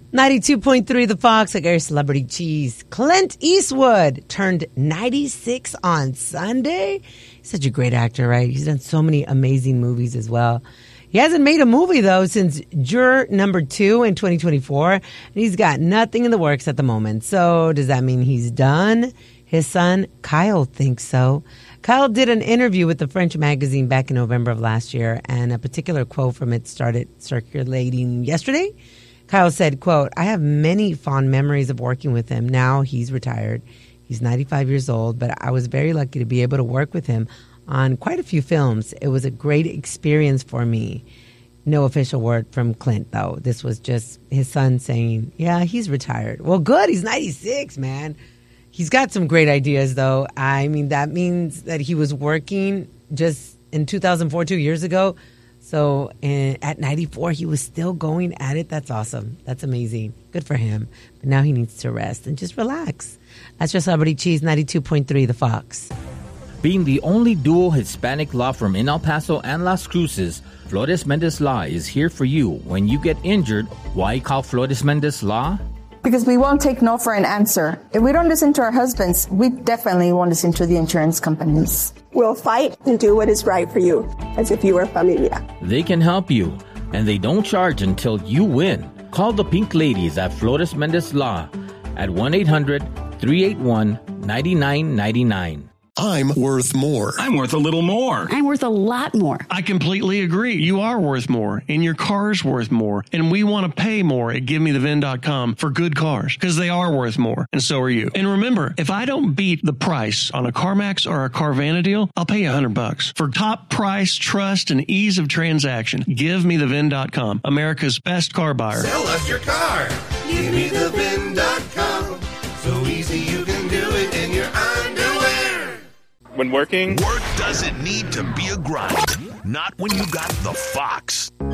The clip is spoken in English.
92.3 The Fox, like our celebrity cheese. Clint Eastwood turned 96 on Sunday. He's such a great actor, right? He's done so many amazing movies as well. He hasn't made a movie, though, since Juror number 2 in 2024. And he's got nothing in the works at the moment. So does that mean he's done? His son, Kyle, thinks so. Kyle did an interview with the French magazine back in November of last year, and a particular quote from it started circulating yesterday. Kyle said, quote, "I have many fond memories of working with him. Now he's retired. He's 95 years old, but I was very lucky to be able to work with him on quite a few films. It was a great experience for me." No official word from Clint, though. This was just his son saying, yeah, he's retired. Well, good. He's 96, man. He's got some great ideas, though. I mean, that means that he was working just in 2004, 2 years ago. So at 94, he was still going at it. That's awesome. That's amazing. Good for him. But now he needs to rest and just relax. That's your Celebrity Cheese, 92.3 The Fox. Being the only dual Hispanic law firm in El Paso and Las Cruces, Flores Mendez Law is here for you when you get injured. Why call Flores Mendez Law? Because we won't take no for an answer. If we don't listen to our husbands, we definitely won't listen to the insurance companies. We'll fight and do what is right for you, as if you were familia. They can help you, and they don't charge until you win. Call the Pink Ladies at Flores Mendez Law at 1-800-381-9999. I'm worth more. I'm worth a little more. I'm worth a lot more. I completely agree. You are worth more, and your car's worth more. And we want to pay more at GiveMeTheVin.com for good cars, because they are worth more, and so are you. And remember, if I don't beat the price on a CarMax or a Carvana deal, I'll pay you $100. For top price, trust, and ease of transaction, GiveMeTheVin.com, America's best car buyer. Sell us your car. GiveMeTheVin.com. So easy you can do it in your underwear. When working, work doesn't need to be a grind. Not when you got the Fox.